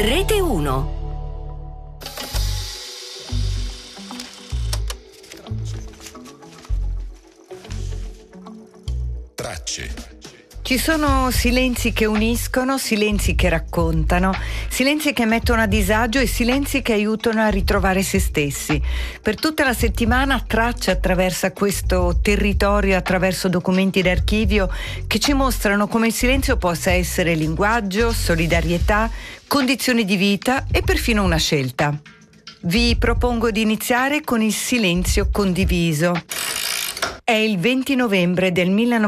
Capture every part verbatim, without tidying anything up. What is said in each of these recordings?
Rete uno. Tracce. Ci sono silenzi che uniscono, silenzi che raccontano, silenzi che mettono a disagio e silenzi che aiutano a ritrovare se stessi. Per tutta la settimana Tracce attraversa questo territorio attraverso documenti d'archivio che ci mostrano come il silenzio possa essere linguaggio, solidarietà, condizioni di vita e perfino una scelta. Vi propongo di iniziare con il silenzio condiviso. È il venti novembre del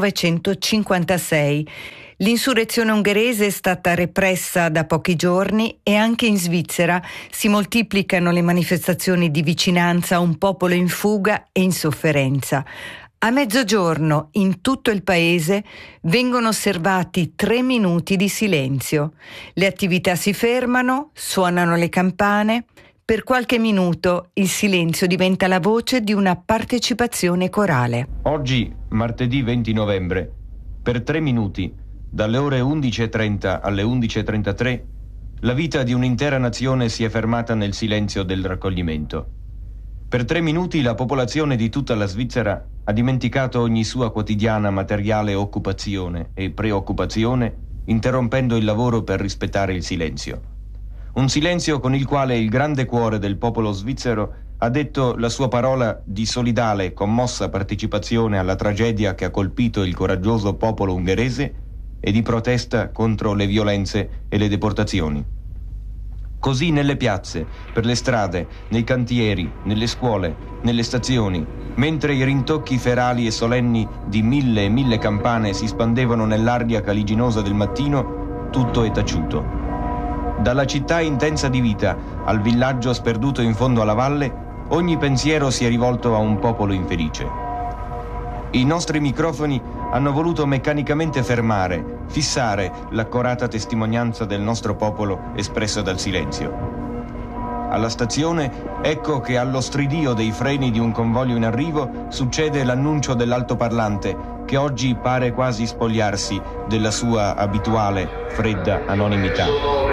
millenovecentocinquantasei. L'insurrezione ungherese è stata repressa da pochi giorni e anche in Svizzera si moltiplicano le manifestazioni di vicinanza a un popolo in fuga e in sofferenza. A mezzogiorno, in tutto il paese, vengono osservati tre minuti di silenzio. Le attività si fermano, suonano le campane. Per qualche minuto il silenzio diventa la voce di una partecipazione corale. Oggi, martedì venti novembre, per tre minuti, dalle ore undici e trenta alle undici e trentatré, la vita di un'intera nazione si è fermata nel silenzio del raccoglimento. Per tre minuti la popolazione di tutta la Svizzera ha dimenticato ogni sua quotidiana materiale occupazione e preoccupazione, interrompendo il lavoro per rispettare il silenzio. Un silenzio con il quale il grande cuore del popolo svizzero ha detto la sua parola di solidale e commossa partecipazione alla tragedia che ha colpito il coraggioso popolo ungherese e di protesta contro le violenze e le deportazioni. Così nelle piazze, per le strade, nei cantieri, nelle scuole, nelle stazioni, mentre i rintocchi ferali e solenni di mille e mille campane si spandevano nell'aria caliginosa del mattino, tutto è taciuto. Dalla città intensa di vita al villaggio sperduto in fondo alla valle, ogni pensiero si è rivolto a un popolo infelice. I nostri microfoni hanno voluto meccanicamente fermare, fissare l'accorata testimonianza del nostro popolo espressa dal silenzio. Alla stazione, ecco che allo stridio dei freni di un convoglio in arrivo succede l'annuncio dell'altoparlante che oggi pare quasi spogliarsi della sua abituale, fredda anonimità.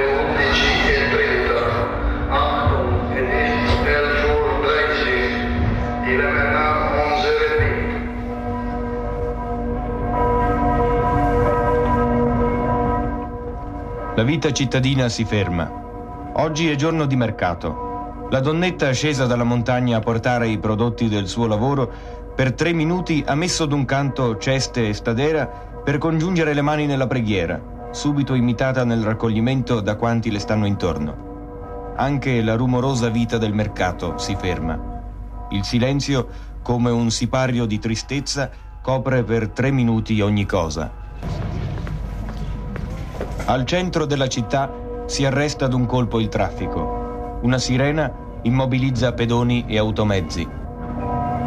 La vita cittadina si ferma. Oggi è giorno di mercato. La donnetta scesa dalla montagna a portare i prodotti del suo lavoro per tre minuti ha messo d'un canto ceste e stadera per congiungere le mani nella preghiera, subito imitata nel raccoglimento da quanti le stanno intorno. Anche la rumorosa vita del mercato si ferma. Il silenzio, come un sipario di tristezza, copre per tre minuti ogni cosa. Al centro della città si arresta d'un colpo il traffico. Una sirena immobilizza pedoni e automezzi.